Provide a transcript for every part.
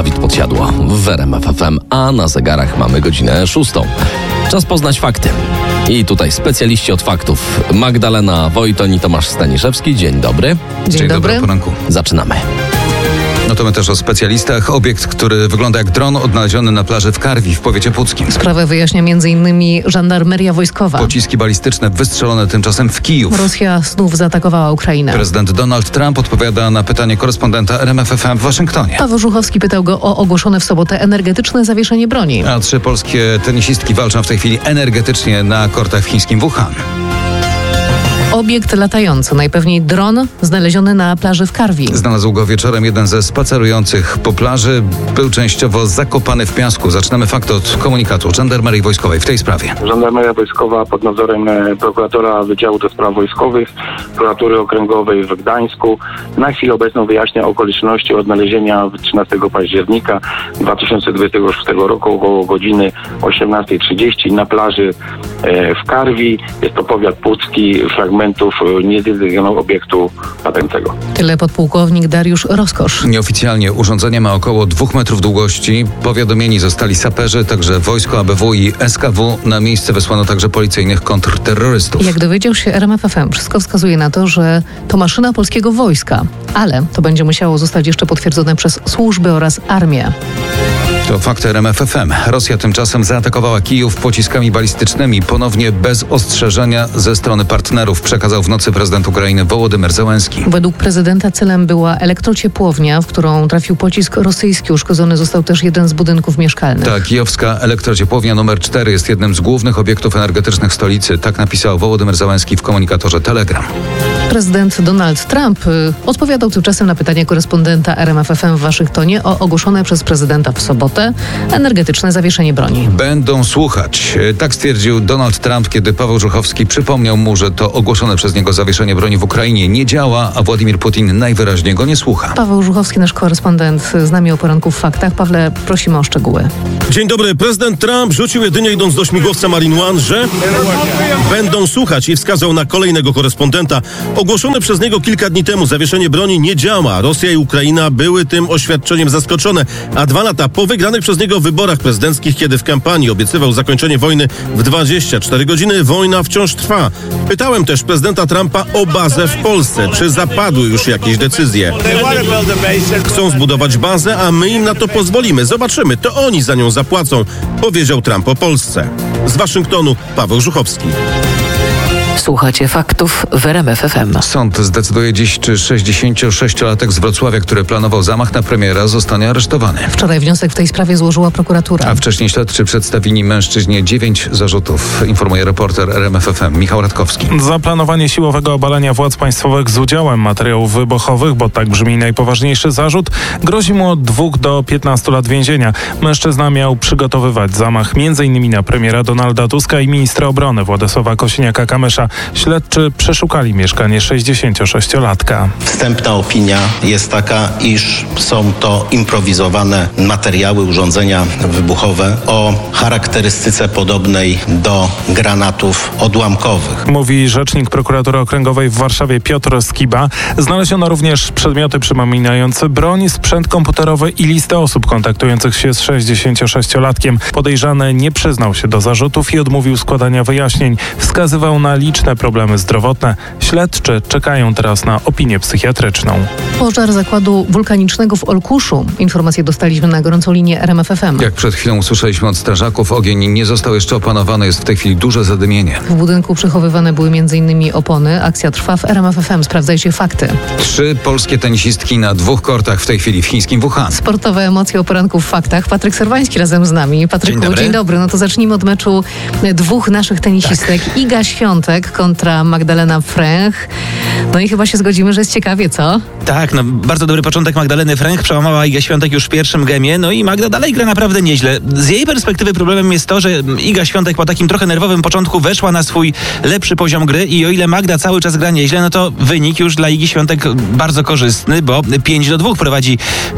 Dawid Podsiadło w RMF FM, a na zegarach mamy godzinę 6. Czas poznać fakty. I tutaj specjaliści od faktów. Magdalena Wojtoń i Tomasz Staniszewski. Dzień dobry. Dzień dobry. Poranku. Zaczynamy. No to my też o specjalistach. Obiekt, który wygląda jak dron, odnaleziony na plaży w Karwi w powiecie puckim. Sprawę wyjaśnia m.in. żandarmeria wojskowa. Pociski balistyczne wystrzelone tymczasem w Kijów. Rosja znów zaatakowała Ukrainę. Prezydent Donald Trump odpowiada na pytanie korespondenta RMF FM w Waszyngtonie. Paweł Żuchowski pytał go o ogłoszone w sobotę energetyczne zawieszenie broni. A 3 polskie tenisistki walczą w tej chwili energetycznie na kortach w chińskim Wuhan. Obiekt latający, najpewniej dron, znaleziony na plaży w Karwi. Znalazł go wieczorem jeden ze spacerujących po plaży. Był częściowo zakopany w piasku. Zaczynamy fakt od komunikatu Żandarmerii Wojskowej w tej sprawie. Żandarmeria Wojskowa pod nadzorem prokuratora Wydziału do Spraw Wojskowych, prokuratury okręgowej w Gdańsku na chwilę obecną wyjaśnia okoliczności odnalezienia 13 października 2026 roku około godziny 18:30 na plaży w Karwi. Jest to powiat pucki, fragmentów niezidentyfikowanego obiektu latającego. Tyle podpułkownik Dariusz Roskosz. Nieoficjalnie urządzenie ma około 2 metrów długości. Powiadomieni zostali saperzy, także wojsko ABW i SKW. Na miejsce wysłano także policyjnych kontrterrorystów. Jak dowiedział się RMF FM, wszystko wskazuje na to, że to maszyna polskiego wojska. Ale to będzie musiało zostać jeszcze potwierdzone przez służby oraz armię. To fakty RMF FM. Rosja tymczasem zaatakowała Kijów pociskami balistycznymi, ponownie bez ostrzeżenia ze strony partnerów, przekazał w nocy prezydent Ukrainy Wołodymyr Zełenski. Według prezydenta celem była elektrociepłownia, w którą trafił pocisk rosyjski. Uszkodzony został też jeden z budynków mieszkalnych. Tak, kijowska elektrociepłownia numer 4 jest jednym z głównych obiektów energetycznych stolicy. Tak napisał Wołodymyr Zełenski w komunikatorze Telegram. Prezydent Donald Trump odpowiadał tymczasem na pytanie korespondenta RMF FM w Waszyngtonie o ogłoszone przez prezydenta w sobotę energetyczne zawieszenie broni. Będą słuchać. Tak stwierdził Donald Trump, kiedy Paweł Żuchowski przypomniał mu, że to ogłoszone przez niego zawieszenie broni w Ukrainie nie działa, a Władimir Putin najwyraźniej go nie słucha. Paweł Żuchowski, nasz korespondent, z nami o poranku w faktach. Pawle, prosimy o szczegóły. Dzień dobry. Prezydent Trump rzucił jedynie idąc do śmigłowca Marine One, że będą słuchać i wskazał na kolejnego korespondenta. Ogłoszone przez niego kilka dni temu zawieszenie broni nie działa. Rosja i Ukraina były tym oświadczeniem zaskoczone, a 2 lata po wygranych przez niego wyborach prezydenckich, kiedy w kampanii obiecywał zakończenie wojny w 24 godziny, wojna wciąż trwa. Pytałem też prezydenta Trumpa o bazę w Polsce. Czy zapadły już jakieś decyzje? Chcą zbudować bazę, a my im na to pozwolimy. Zobaczymy, to oni za nią zapłacą, powiedział Trump o Polsce. Z Waszyngtonu Paweł Żuchowski. Słuchacie faktów w RMF FM. Sąd zdecyduje dziś, czy 66-latek z Wrocławia, który planował zamach na premiera, zostanie aresztowany. Wczoraj wniosek w tej sprawie złożyła prokuratura. A wcześniej śledczy przedstawili mężczyźnie 9 zarzutów, informuje reporter RMF FM Michał Radkowski. Zaplanowanie siłowego obalania władz państwowych z udziałem materiałów wybuchowych, bo tak brzmi najpoważniejszy zarzut, grozi mu od 2 do 15 lat więzienia. Mężczyzna miał przygotowywać zamach m.in. na premiera Donalda Tuska i ministra obrony Władysława Kosiniaka-Kamysza. Śledczy przeszukali mieszkanie 66-latka. Wstępna opinia jest taka, iż są to improwizowane materiały, urządzenia wybuchowe o charakterystyce podobnej do granatów odłamkowych. Mówi rzecznik prokuratury okręgowej w Warszawie Piotr Skiba. Znaleziono również przedmioty przypominające broń, sprzęt komputerowy i listę osób kontaktujących się z 66-latkiem. Podejrzany nie przyznał się do zarzutów i odmówił składania wyjaśnień. Wskazywał na liczne problemy zdrowotne. Śledczy czekają teraz na opinię psychiatryczną. Pożar zakładu wulkanicznego w Olkuszu. Informacje dostaliśmy na gorącą linię RMF FM. Jak przed chwilą usłyszeliśmy od strażaków, ogień nie został jeszcze opanowany, jest w tej chwili duże zadymienie. W budynku przechowywane były m.in. opony. Akcja trwa w RMF FM. Sprawdzajcie fakty. 3 polskie tenisistki na 2 kortach w tej chwili w chińskim Wuhan. Sportowe emocje o poranku w faktach. Patryk Serwański razem z nami. Patryku, dzień dobry. No to zacznijmy od meczu 2 naszych tenisistek. Tak. Iga Świątek kontra Magdalena Fręch. No i chyba się zgodzimy, że jest ciekawie, co? Tak, no bardzo dobry początek Magdaleny Fręch. Przełamała Igę Świątek już w pierwszym gemie. No i Magda dalej gra naprawdę nieźle. Z jej perspektywy problemem jest to, że Iga Świątek po takim trochę nerwowym początku weszła na swój lepszy poziom gry i o ile Magda cały czas gra nieźle, no to wynik już dla Igi Świątek bardzo korzystny, bo 5-2 prowadzi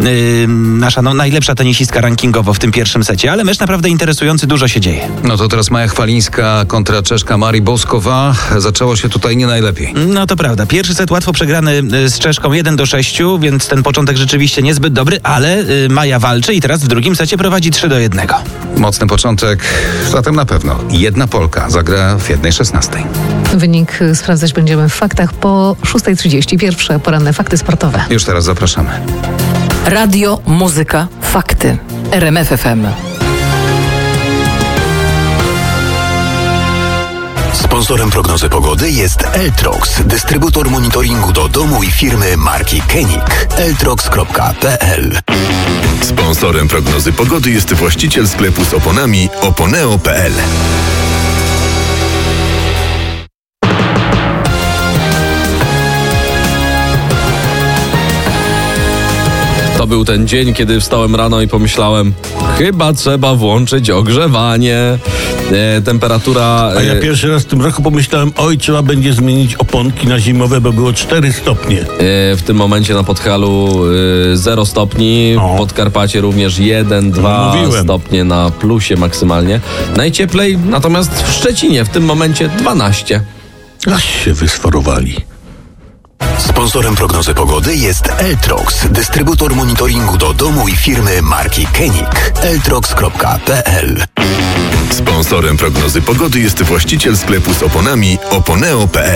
nasza najlepsza tenisistka rankingowo w tym pierwszym secie. Ale mecz naprawdę interesujący, dużo się dzieje. No to teraz Maja Chwalińska kontra Czeszka Mari Boskowa. a zaczęło się tutaj nie najlepiej. No to prawda. Pierwszy set łatwo przegrany z Czeszką 1-6, więc ten początek rzeczywiście niezbyt dobry, ale Maja walczy i teraz w drugim secie prowadzi 3-1. Mocny początek, zatem na pewno jedna Polka zagra w 1:16. Wynik sprawdzać będziemy w faktach po 6:30. Pierwsze poranne fakty sportowe. Już teraz zapraszamy. Radio, muzyka, fakty. RMF FM. Sponsorem prognozy pogody jest Eltrox, dystrybutor monitoringu do domu i firmy marki Koenig. eltrox.pl. Sponsorem prognozy pogody jest właściciel sklepu z oponami oponeo.pl. To był ten dzień, kiedy wstałem rano i pomyślałem, chyba trzeba włączyć ogrzewanie. Temperatura... A ja pierwszy raz w tym roku pomyślałem, trzeba będzie zmienić oponki na zimowe, bo było 4 stopnie. W tym momencie na Podhalu 0 stopni, w Podkarpacie również 1-2 stopnie na plusie maksymalnie. Najcieplej natomiast w Szczecinie w tym momencie 12. Aż się wysforowali. Sponsorem prognozy pogody jest Eltrox, dystrybutor monitoringu do domu i firmy marki Koenig. eltrox.pl. Sponsorem prognozy pogody jest właściciel sklepu z oponami oponeo.pl.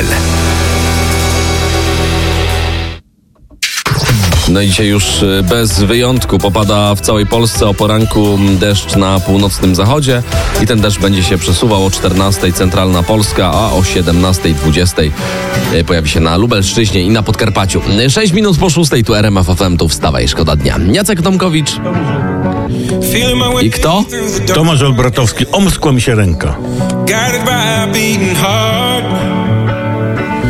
No i dzisiaj już bez wyjątku popada w całej Polsce. O poranku deszcz na północnym zachodzie i ten deszcz będzie się przesuwał o 14:00 centralna Polska, a o 17:20 pojawi się na Lubelszczyźnie i na Podkarpaciu. 6 minut po 6:00 tu RMF FM, tu wstawaj, szkoda dnia. Jacek Tomkowicz. I kto? Tomasz Olbratowski. Omskła mi się ręka. Guided by a beating heart.